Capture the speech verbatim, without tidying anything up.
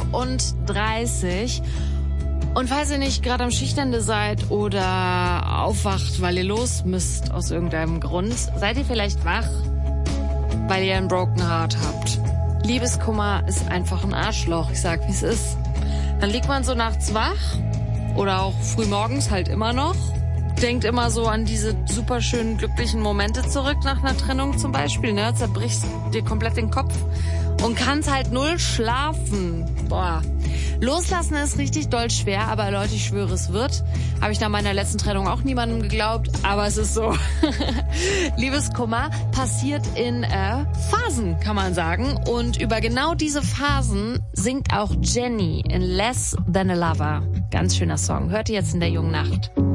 und dreißig. Und falls ihr nicht gerade am Schichtende seid oder aufwacht, weil ihr los müsst aus irgendeinem Grund, seid ihr vielleicht wach, weil ihr ein Broken Heart habt. Liebeskummer ist einfach ein Arschloch, ich sag, wie es ist. Dann liegt man so nachts wach oder auch frühmorgens halt immer noch, denkt immer so an diese super schönen, glücklichen Momente zurück nach einer Trennung zum Beispiel, ne? Zerbrichst dir komplett den Kopf und kannst halt null schlafen. Boah. Loslassen ist richtig doll schwer, aber Leute, ich schwöre, es wird. Habe ich nach meiner letzten Trennung auch niemandem geglaubt, aber es ist so. Liebeskummer passiert in äh, Phasen, kann man sagen. Und über genau diese Phasen singt auch Jenny in Less Than a Lover. Ganz schöner Song. Hört ihr jetzt in der jungen Nacht.